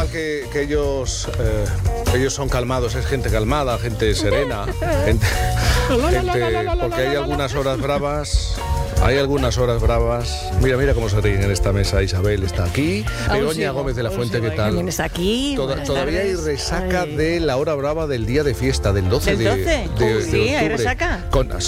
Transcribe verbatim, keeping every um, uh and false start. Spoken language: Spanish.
que, que ellos, eh, ellos son calmados, es gente calmada, gente serena, gente, gente, porque hay algunas horas bravas. Hay algunas horas bravas. Mira, mira cómo se ríen en esta mesa. Isabel está aquí. Begoña Gómez de la Fuente, ¿qué tal? También está aquí. Toda, todavía hay resaca Ay. de la hora brava del día de fiesta, del doce ¿Del doce? de, de, Oh, de sí, octubre. hay resaca. Con,